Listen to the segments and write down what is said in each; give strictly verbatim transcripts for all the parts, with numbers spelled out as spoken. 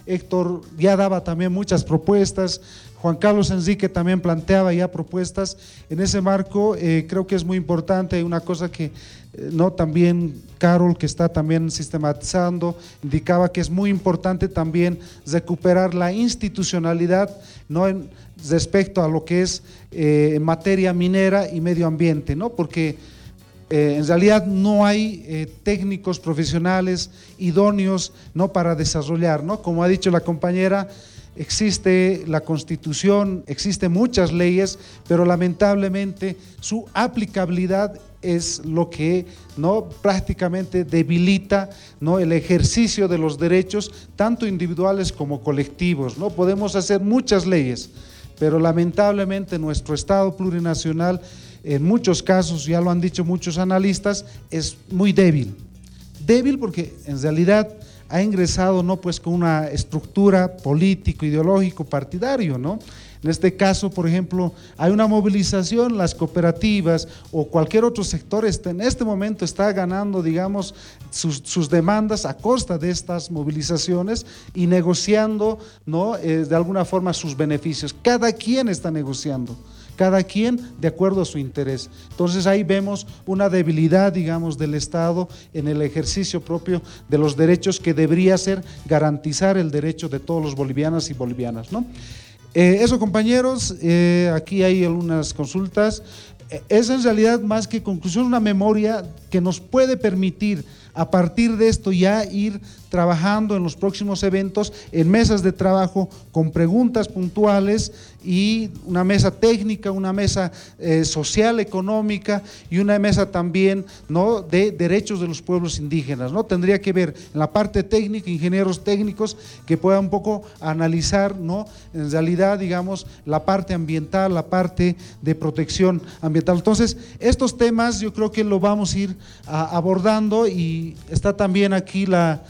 Héctor ya daba también muchas propuestas, Juan Carlos Enrique también planteaba ya propuestas. En ese marco eh, creo que es muy importante una cosa que eh, no también Carol, que está también sistematizando, indicaba que es muy importante también recuperar la institucionalidad, ¿no?, en, respecto a lo que es eh, en materia minera y medio ambiente, ¿no?, porque eh, en realidad no hay eh, técnicos profesionales idóneos, ¿no?, para desarrollar, ¿no?, como ha dicho la compañera. Existe la Constitución, existen muchas leyes, pero lamentablemente su aplicabilidad es lo que, ¿no?, prácticamente debilita, ¿no?, el ejercicio de los derechos, tanto individuales como colectivos, ¿no? Podemos hacer muchas leyes, pero lamentablemente nuestro Estado plurinacional, en muchos casos, ya lo han dicho muchos analistas, es muy débil. Débil porque en realidad ha ingresado, ¿no?, pues con una estructura político, ideológico, partidario, ¿no? En este caso, por ejemplo, hay una movilización, las cooperativas o cualquier otro sector este, en este momento está ganando, digamos, sus, sus demandas a costa de estas movilizaciones y negociando, ¿no?, eh, de alguna forma sus beneficios. Cada quien está negociando, cada quien de acuerdo a su interés. Entonces ahí vemos una debilidad, digamos, del Estado en el ejercicio propio de los derechos que debería ser garantizar el derecho de todos los bolivianos y bolivianas, ¿no? Eh, eso, compañeros, eh, aquí hay algunas consultas. Eh, es en realidad más que conclusión una memoria que nos puede permitir a partir de esto ya ir trabajando en los próximos eventos, en mesas de trabajo con preguntas puntuales y una mesa técnica, una mesa eh, social, económica y una mesa también, ¿no?, de derechos de los pueblos indígenas, ¿no? Tendría que ver en la parte técnica, ingenieros técnicos que puedan un poco analizar, ¿no?, en realidad, digamos, la parte ambiental, la parte de protección ambiental. Entonces, estos temas yo creo que lo vamos a ir a, abordando y está también aquí la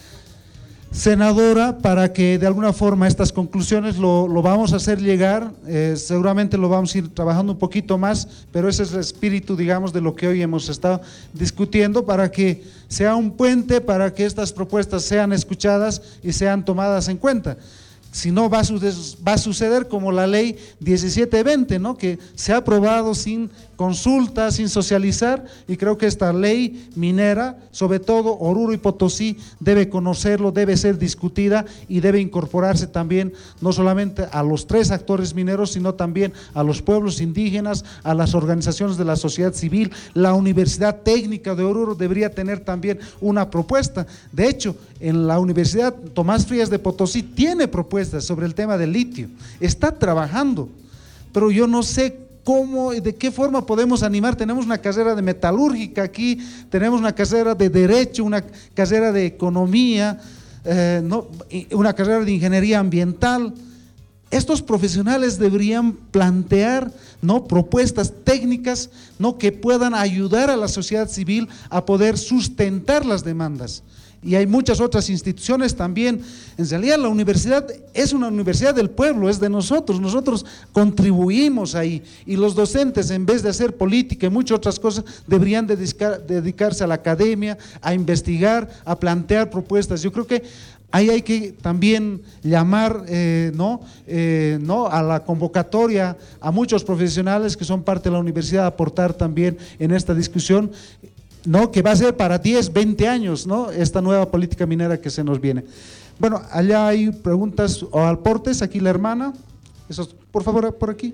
senadora para que de alguna forma estas conclusiones lo, lo vamos a hacer llegar, eh, seguramente lo vamos a ir trabajando un poquito más, pero ese es el espíritu, digamos, de lo que hoy hemos estado discutiendo, para que sea un puente, para que estas propuestas sean escuchadas y sean tomadas en cuenta. Si no, va a, va a suceder como la ley diecisiete veinte, ¿no?, que se ha aprobado sin consulta, sin socializar, y creo que esta ley minera, sobre todo Oruro y Potosí, debe conocerlo, debe ser discutida y debe incorporarse también no solamente a los tres actores mineros, sino también a los pueblos indígenas, a las organizaciones de la sociedad civil. La Universidad Técnica de Oruro debería tener también una propuesta. De hecho, en la Universidad Tomás Frías de Potosí tiene propuestas sobre el tema del litio, está trabajando, pero yo no sé cómo y de qué forma podemos animar. Tenemos una carrera de metalúrgica aquí, tenemos una carrera de derecho, una carrera de economía, eh, no, una carrera de ingeniería ambiental. Estos profesionales deberían plantear, ¿no?, propuestas técnicas, ¿no?, que puedan ayudar a la sociedad civil a poder sustentar las demandas. Y hay muchas otras instituciones también. En realidad la universidad es una universidad del pueblo, es de nosotros, nosotros contribuimos ahí, y los docentes, en vez de hacer política y muchas otras cosas, deberían dedicar, dedicarse a la academia, a investigar, a plantear propuestas. Yo creo que ahí hay que también llamar, eh, ¿no? Eh, ¿no? a la convocatoria a muchos profesionales que son parte de la universidad, a aportar también en esta discusión, ¿no?, que va a ser para diez, veinte años, ¿no?, esta nueva política minera que se nos viene. Bueno, allá hay preguntas o aportes, aquí la hermana, esos, por favor, por aquí.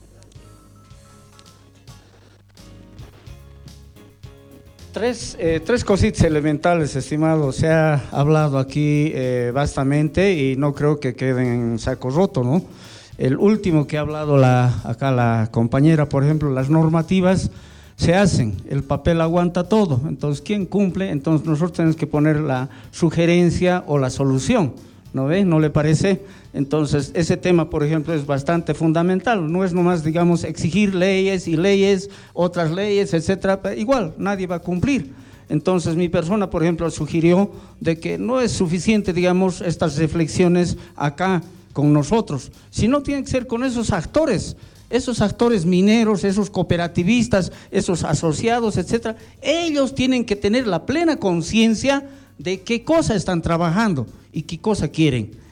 Tres, eh, tres cositas elementales, estimado. Se ha hablado aquí eh, bastante y no creo que queden en saco roto, ¿no? El último que ha hablado la, acá la compañera, por ejemplo, las normativas se hacen, el papel aguanta todo, entonces ¿quién cumple? Entonces nosotros tenemos que poner la sugerencia o la solución, ¿no ve? ¿No le parece? Entonces ese tema, por ejemplo, es bastante fundamental, no es nomás, digamos, exigir leyes y leyes, otras leyes, etcétera, igual nadie va a cumplir. Entonces mi persona, por ejemplo, sugirió de que no es suficiente, digamos, estas reflexiones acá con nosotros, sino tienen que ser con esos actores. Esos actores mineros, esos cooperativistas, esos asociados, etcétera, ellos tienen que tener la plena conciencia de qué cosa están trabajando y qué cosa quieren.